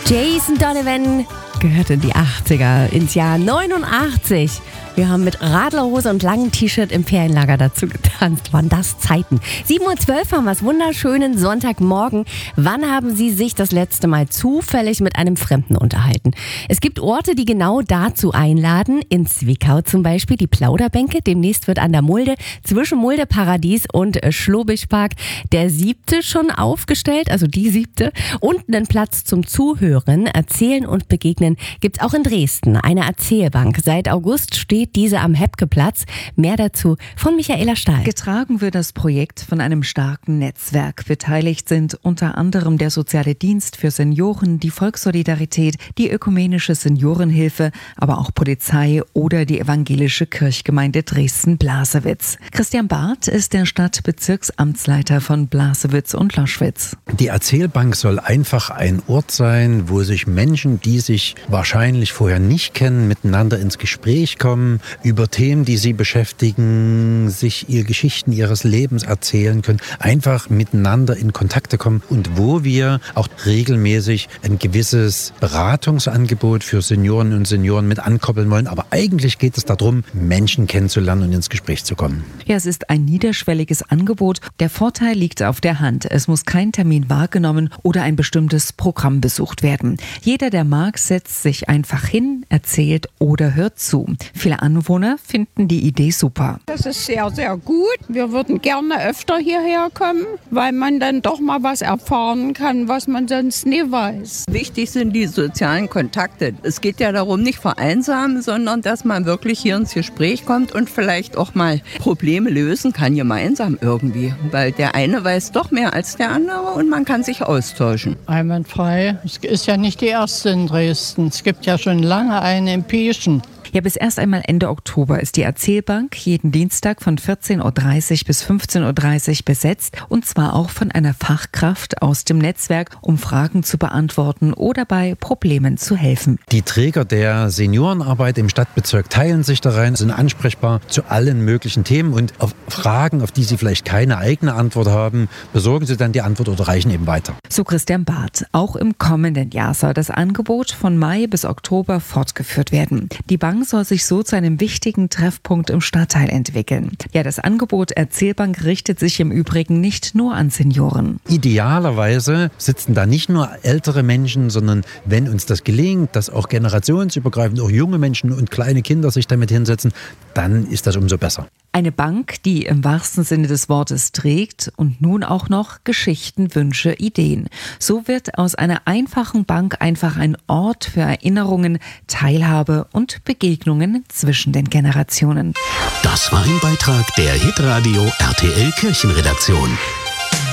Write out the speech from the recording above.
Jason Donovan gehört in die 80er, ins Jahr 89. Wir haben mit Radlerhose und langem T-Shirt im Ferienlager dazu getanzt. Waren das Zeiten. 7:12 Uhr haben wir es. Wunderschönen Sonntagmorgen. Wann haben Sie sich das letzte Mal zufällig mit einem Fremden unterhalten? Es gibt Orte, die genau dazu einladen. In Zwickau zum Beispiel die Plauderbänke. Demnächst wird an der Mulde zwischen Mulde Paradies und Schlobischpark der 7. schon aufgestellt. Also die 7. Und einen Platz zum Zuhören, Erzählen und Begegnen gibt's auch in Dresden. Eine Erzählbank. Seit August steht diese am Hepkeplatz. Mehr dazu von Michaela Stahl. Getragen wird das Projekt von einem starken Netzwerk. Beteiligt sind unter anderem der Soziale Dienst für Senioren, die Volkssolidarität, die Ökumenische Seniorenhilfe, aber auch Polizei oder die Evangelische Kirchgemeinde Dresden-Blasewitz. Christian Barth ist der Stadtbezirksamtsleiter von Blasewitz und Loschwitz. Die Erzählbank soll einfach ein Ort sein, wo sich Menschen, die sich wahrscheinlich vorher nicht kennen, miteinander ins Gespräch kommen, über Themen, die sie beschäftigen, sich ihre Geschichten ihres Lebens erzählen können, einfach miteinander in Kontakte kommen und wo wir auch regelmäßig ein gewisses Beratungsangebot für Seniorinnen und Senioren mit ankoppeln wollen. Aber eigentlich geht es darum, Menschen kennenzulernen und ins Gespräch zu kommen. Ja, es ist ein niederschwelliges Angebot. Der Vorteil liegt auf der Hand. Es muss kein Termin wahrgenommen oder ein bestimmtes Programm besucht werden. Jeder, der mag, setzt sich einfach hin, erzählt oder hört zu. Viele Anwohner finden die Idee super. Das ist sehr, sehr gut. Wir würden gerne öfter hierher kommen, weil man dann doch mal was erfahren kann, was man sonst nie weiß. Wichtig sind die sozialen Kontakte. Es geht ja darum, nicht vereinsamen, sondern dass man wirklich hier ins Gespräch kommt und vielleicht auch mal Probleme lösen kann, gemeinsam irgendwie. Weil der eine weiß doch mehr als der andere und man kann sich austauschen. Einwandfrei. Es ist ja nicht die erste in Dresden. Es gibt ja schon lange eine in Pieschen. Ja, bis erst einmal Ende Oktober ist die Erzählbank jeden Dienstag von 14:30 Uhr bis 15:30 Uhr besetzt und zwar auch von einer Fachkraft aus dem Netzwerk, um Fragen zu beantworten oder bei Problemen zu helfen. Die Träger der Seniorenarbeit im Stadtbezirk teilen sich da rein, sind ansprechbar zu allen möglichen Themen und auf Fragen, auf die sie vielleicht keine eigene Antwort haben, besorgen sie dann die Antwort oder reichen eben weiter. So Christian Barth. Auch im kommenden Jahr soll das Angebot von Mai bis Oktober fortgeführt werden. Die Bank soll sich so zu einem wichtigen Treffpunkt im Stadtteil entwickeln. Ja, das Angebot Erzählbank richtet sich im Übrigen nicht nur an Senioren. Idealerweise sitzen da nicht nur ältere Menschen, sondern wenn uns das gelingt, dass auch generationsübergreifend auch junge Menschen und kleine Kinder sich damit hinsetzen, dann ist das umso besser. Eine Bank, die im wahrsten Sinne des Wortes trägt und nun auch noch Geschichten, Wünsche, Ideen. So wird aus einer einfachen Bank einfach ein Ort für Erinnerungen, Teilhabe und Begegnungen zwischen den Generationen. Das war ein Beitrag der Hitradio RTL Kirchenredaktion.